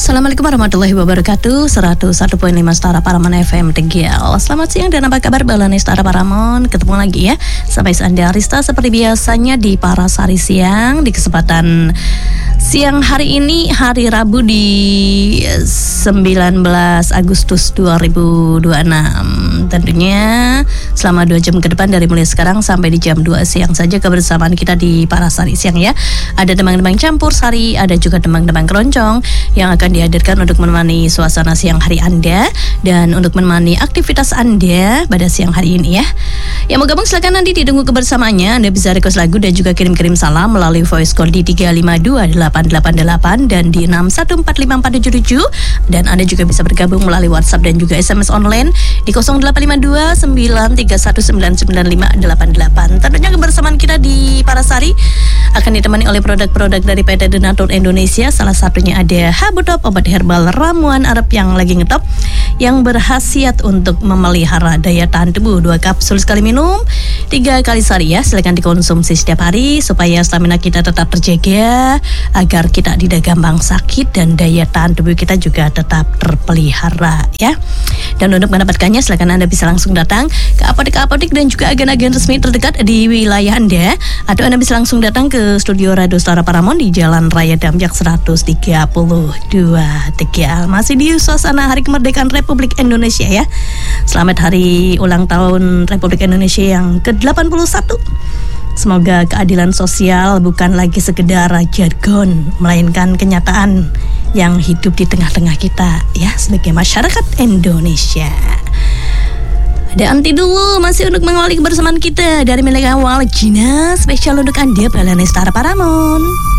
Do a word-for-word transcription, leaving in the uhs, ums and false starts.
Assalamualaikum warahmatullahi wabarakatuh. seratus satu koma lima Setara Paramon F M Tegal. Selamat siang dan apa kabar Balani Setara Paramon. Ketemu lagi ya sampai Anda Arista seperti biasanya di Parasari Siang. Di kesempatan siang hari ini, hari Rabu di sembilan belas Agustus dua ribu dua puluh enam. Tentunya selama dua jam ke depan dari mulai sekarang sampai di jam dua siang saja kebersamaan kita di Parasari Siang ya. Ada demang-demang campur sari, ada juga demang-demang keroncong yang akan dihadirkan untuk menemani suasana siang hari Anda dan untuk menemani aktivitas Anda pada siang hari ini ya. Yang mau gabung silakan nanti ditunggu kebersamaannya. Anda bisa request lagu dan juga kirim-kirim salam melalui voice call di tiga lima dua delapan delapan delapan dan di enam satu empat lima empat tujuh tujuh, dan Anda juga bisa bergabung melalui WhatsApp dan juga S M S online di nol delapan lima dua sembilan tiga satu sembilan sembilan lima delapan delapan. Tentunya kebersamaan kita di Parasari akan ditemani oleh produk-produk dari P T Denatur Indonesia. Salah satunya ada Habutop, obat herbal ramuan Arab yang lagi ngetop, yang berkhasiat untuk memelihara daya tahan tubuh. Dua kapsul sekali minum, tiga kali sehari ya. Silakan dikonsumsi setiap hari supaya stamina kita tetap terjaga, agar kita tidak gampang sakit dan daya tahan tubuh kita juga tetap terpelihara ya. Dan untuk mendapatkannya silakan Anda bisa langsung datang ke apotek-apotek dan juga agen-agen resmi terdekat di wilayah Anda, atau Anda bisa langsung datang ke studio Radio Setara Paramon di Jalan Raya Damjak seratus tiga puluh dua Tegal. Masih di suasana Hari Kemerdekaan Republik Indonesia ya. Selamat hari ulang tahun Republik Indonesia yang ke delapan puluh satu. Semoga keadilan sosial bukan lagi sekedar jargon, melainkan kenyataan yang hidup di tengah-tengah kita ya sebagai masyarakat Indonesia. Ada Anti dulu masih untuk mengawali kebersamaan kita dari milik awal Gina, spesial untuk Anda Balani Setara Paramon.